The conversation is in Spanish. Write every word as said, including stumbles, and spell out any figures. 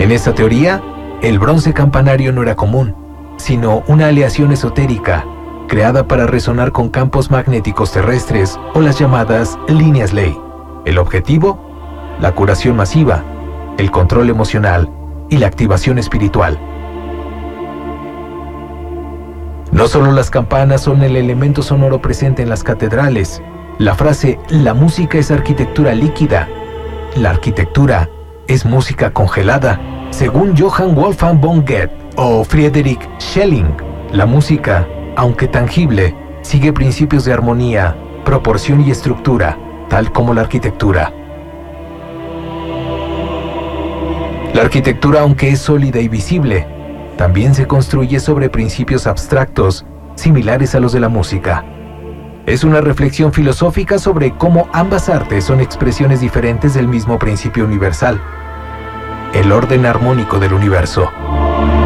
En esta teoría, el bronce campanario no era común, sino una aleación esotérica, creada para resonar con campos magnéticos terrestres o las llamadas líneas ley. El objetivo: la curación masiva, el control emocional y la activación espiritual. No solo las campanas son el elemento sonoro presente en las catedrales. La frase "la música es arquitectura líquida", la arquitectura es música congelada, según Johann Wolfgang von Goethe o Friedrich Schelling. La música, aunque tangible, sigue principios de armonía, proporción y estructura, tal como la arquitectura. La arquitectura, aunque es sólida y visible, también se construye sobre principios abstractos, similares a los de la música. Es una reflexión filosófica sobre cómo ambas artes son expresiones diferentes del mismo principio universal: el orden armónico del universo.